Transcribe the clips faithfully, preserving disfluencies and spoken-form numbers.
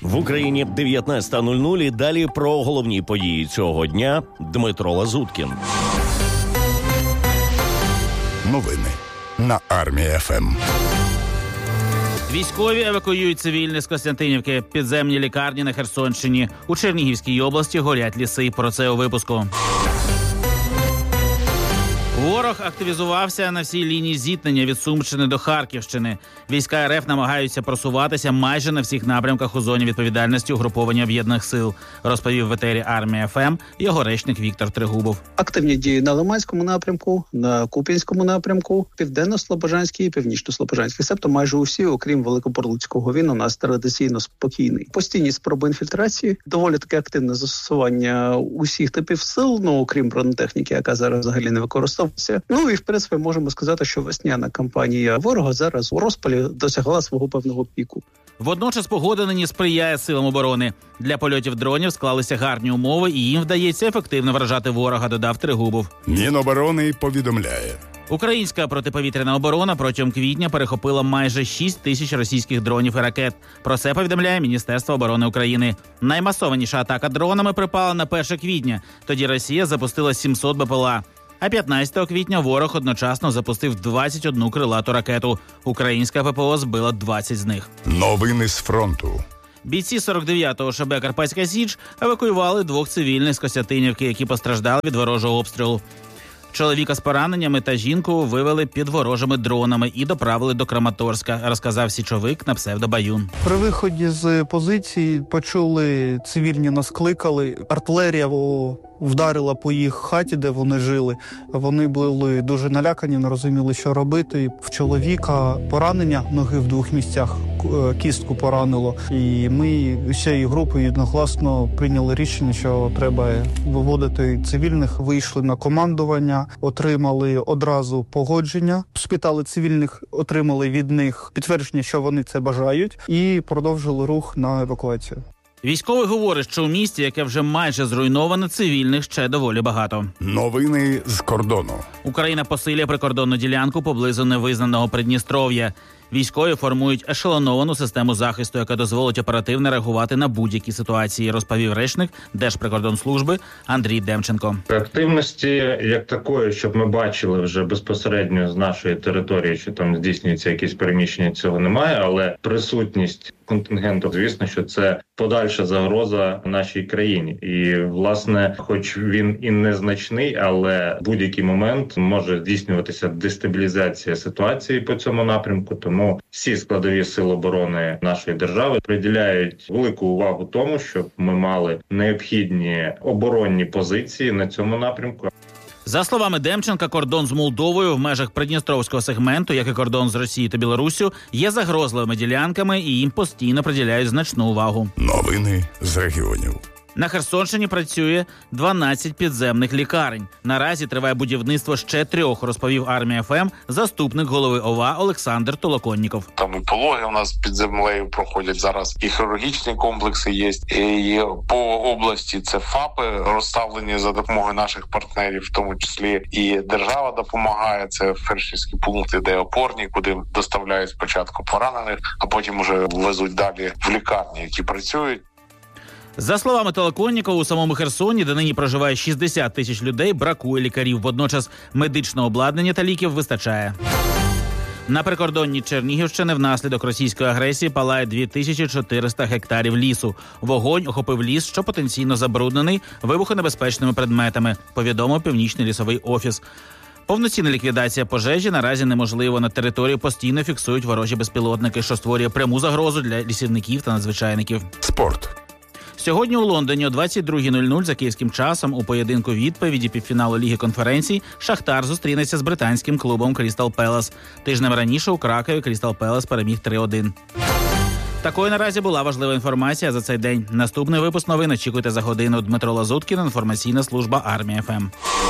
В Україні дев'ятнадцята нуль нуль і далі про головні події цього дня Дмитро Лазуткін. Новини на Армія.ФМ. Військові евакуюють цивільних з Костянтинівки. Підземні лікарні на Херсонщині. У Чернігівській області горять ліси. Про це у випуску. Ворог активізувався на всій лінії зіткнення від Сумщини до Харківщини. Війська РФ намагаються просуватися майже на всіх напрямках у зоні відповідальності угруповання об'єднаних сил, розповів в етері Армія.ФМ його речник Віктор Трегубов. Активні дії на Лиманському напрямку, на Куп'янському напрямку, Південно-Слобожанський і Північно-Слобожанський. Себто майже усі, окрім Великоборлуцького, він у нас традиційно спокійний. Постійні спроби інфільтрації, доволі таке активне застосування усіх типів сил, ну окрім бронетехніки, яка зараз взагалі не використовується. Ну і в принципі можемо сказати, що весняна кампанія ворога зараз у розпалі досягла свого певного піку. Водночас погода нині сприяє силам оборони. Для польотів дронів склалися гарні умови і їм вдається ефективно вражати ворога, додав Трегубов. Міноборони повідомляє. Українська протиповітряна оборона протягом квітня перехопила майже шість тисяч російських дронів і ракет. Про це повідомляє Міністерство оборони України. Наймасованіша атака дронами припала на перше квітня. Тоді Росія запустила сімсот БПЛА. А п'ятнадцятого квітня ворог одночасно запустив двадцять одну крилату ракету. Українська ППО збила двадцять з них. Новини з фронту. Бійці сорок дев'ятого ШБ «Карпатська Січ» евакуювали двох цивільних з Костянтинівки, які постраждали від ворожого обстрілу. Чоловіка з пораненнями та жінку вивели під ворожими дронами і доправили до Краматорська, розказав січовик на псевдо-Баюн. При виході з позиції почули, цивільні нас кликали, артилерія вдарила по їх хаті, де вони жили. Вони були дуже налякані, не розуміли, що робити. В чоловіка поранення ноги в двох місцях, кістку поранило. І ми всією групою одногласно прийняли рішення, що треба виводити цивільних. Вийшли на командування, отримали одразу погодження. Спитали цивільних, отримали від них підтвердження, що вони це бажають, і продовжили рух на евакуацію. Військовий говорить, що у місті, яке вже майже зруйноване, цивільних ще доволі багато. Новини з кордону. Україна посилює прикордонну ділянку поблизу невизнаного Придністров'я. Військові формують ешелоновану систему захисту, яка дозволить оперативно реагувати на будь-які ситуації, розповів речник Держприкордонслужби Андрій Демченко. Активності як такої, щоб ми бачили вже безпосередньо з нашої території, що там здійснюється якісь переміщення, цього немає, але присутність контингенту, звісно, що це подальша загроза нашій країні. І, власне, хоч він і незначний, але в будь-який момент може здійснюватися дестабілізація ситуації по цьому напрямку, тому Тому всі складові сил оборони нашої держави приділяють велику увагу тому, щоб ми мали необхідні оборонні позиції на цьому напрямку. За словами Демченка, кордон з Молдовою в межах Придністровського сегменту, як і кордон з Росією та Білоруссю, є загрозливими ділянками і їм постійно приділяють значну увагу. Новини з регіонів. На Херсонщині працює дванадцять підземних лікарень. Наразі триває будівництво ще трьох, розповів Армія.ФМ заступник голови ОВА Олександр Толоконніков. Там і пологи у нас під землею проходять зараз, і хірургічні комплекси є. І по області це ФАПи розставлені за допомогою наших партнерів, в тому числі і держава допомагає. Це фельдшерські пункти, де опорні, куди доставляють спочатку поранених, а потім уже везуть далі в лікарні, які працюють. За словами Толоконнікова, у самому Херсоні, де нині проживає шістдесят тисяч людей, бракує лікарів. Водночас медичного обладнання та ліків вистачає. На прикордонні Чернігівщини внаслідок російської агресії палає дві тисячі чотириста гектарів лісу. Вогонь охопив ліс, що потенційно забруднений вибухонебезпечними предметами, повідомив Північний лісовий офіс. Повноцінна ліквідація пожежі наразі неможливо. На території постійно фіксують ворожі безпілотники, що створює пряму загрозу для лісівників та надзвичайників. Спорт. Сьогодні у Лондоні о двадцять друга нуль нуль за київським часом у поєдинку відповіді півфіналу Ліги конференцій Шахтар зустрінеться з британським клубом Крістал Пелас. Тижнем раніше у Кракові Крістал Пелас переміг три один. Такою наразі була важлива інформація за цей день. Наступний випуск новин очікуйте за годину. Дмитро Лазуткін, інформаційна служба Армія.ФМ.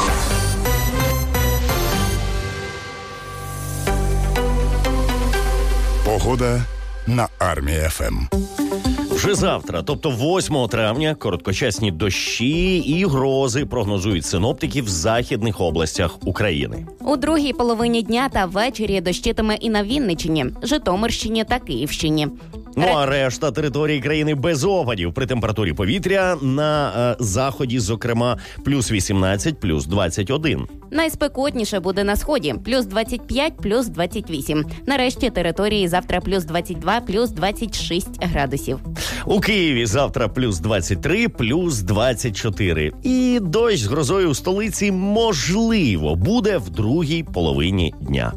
Погода на Армія.ФМ. Вже завтра, тобто восьмого травня, короткочасні дощі і грози прогнозують синоптики в західних областях України. У другій половині дня та ввечері дощитиме і на Вінниччині, Житомирщині та Київщині. Ну а решта території країни без опадів при температурі повітря на е, заході, зокрема, плюс вісімнадцять, плюс двадцять один. Найспекотніше буде на сході – плюс двадцять п'ять, плюс двадцять вісім. Нарешті території завтра плюс двадцять два, плюс двадцять шість градусів. У Києві завтра плюс двадцять три, плюс двадцять чотири. І дощ з грозою у столиці, можливо, буде в другій половині дня.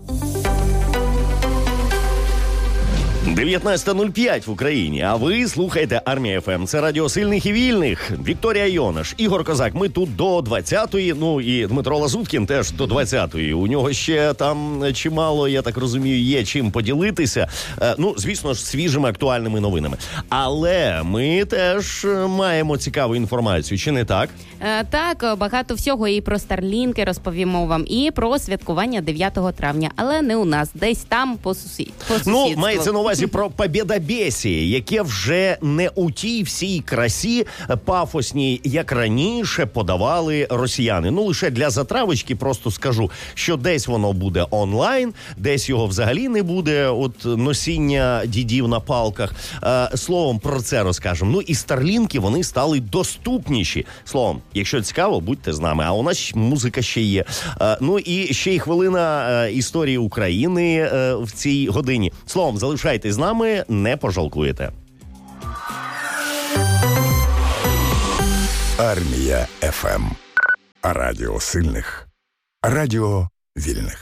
дев'ятнадцята нуль п'ять в Україні, а ви слухаєте Армія ФМ. Це радіо сильних і вільних. Вікторія Йонаш, Ігор Козак. Ми тут до двадцятої, ну і Дмитро Лазуткін теж до двадцятої. У нього ще там чимало, я так розумію, є чим поділитися. Е, ну, звісно ж, свіжими актуальними новинами. Але ми теж маємо цікаву інформацію, чи не так? Е, так, багато всього і про Старлінки розповімо вам, і про святкування дев'ятого травня. Але не у нас, десь там по, сусід, по сусідству. Ну, мається на увазі про побєдобєсіє, яке вже не у тій всій красі пафосній, як раніше подавали росіяни. Ну, лише для затравочки просто скажу, що десь воно буде онлайн, десь його взагалі не буде, от носіння дідів на палках. Е, словом, про це розкажемо. Ну, і старлінки, вони стали доступніші. Словом, якщо цікаво, будьте з нами. А у нас музика ще є. Е, ну, і ще й хвилина е, історії України е, в цій годині. Словом, залишайтесь з нами, не пожалкуєте. Армія ФМ. Радіо сильних. Радіо вільних.